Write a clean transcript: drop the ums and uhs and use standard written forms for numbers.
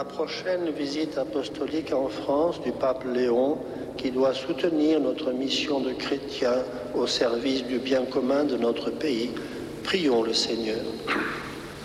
la prochaine visite apostolique en France du pape Léon, qui doit soutenir notre mission de chrétiens au service du bien commun de notre pays. Prions le Seigneur.